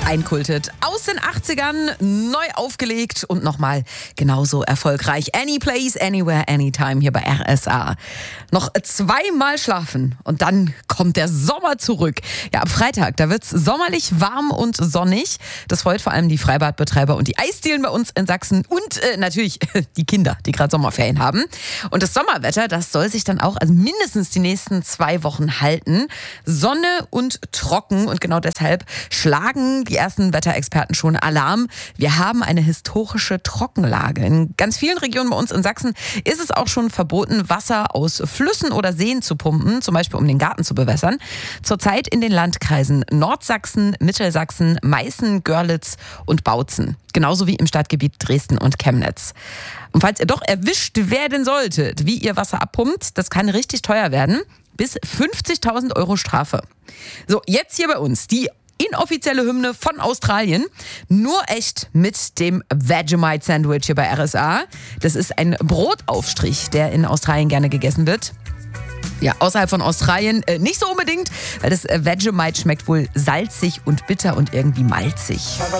einkultet. Aus den 80ern, neu aufgelegt und nochmal genauso erfolgreich. Any Place, Anywhere, Anytime hier bei RSA. Noch zweimal schlafen und dann kommt der Sommer zurück. Ja, ab Freitag, da wird's sommerlich warm und sonnig. Das freut vor allem die Freibadbetreiber und die Eisdielen bei uns in Sachsen und natürlich die Kinder, die gerade Sommerferien haben. Und das Sommerwetter, das soll sich dann auch mindestens die nächsten 2 Wochen halten. Sonne und trocken und genau deshalb schlagen die ersten Wetterexperten schon Alarm. Wir haben eine historische Trockenlage. In ganz vielen Regionen bei uns in Sachsen ist es auch schon verboten, Wasser aus Flüssen oder Seen zu pumpen, zum Beispiel um den Garten zu bewässern. Zurzeit in den Landkreisen Nordsachsen, Mittelsachsen, Meißen, Görlitz und Bautzen. Genauso wie im Stadtgebiet Dresden und Chemnitz. Und falls ihr doch erwischt werden solltet, wie ihr Wasser abpumpt, das kann richtig teuer werden. Bis 50.000 € Strafe. So, jetzt hier bei uns die inoffizielle Hymne von Australien. Nur echt mit dem Vegemite-Sandwich hier bei RSA. Das ist ein Brotaufstrich, der in Australien gerne gegessen wird. Ja, außerhalb von Australien nicht so unbedingt, weil das Vegemite schmeckt wohl salzig und bitter und irgendwie malzig.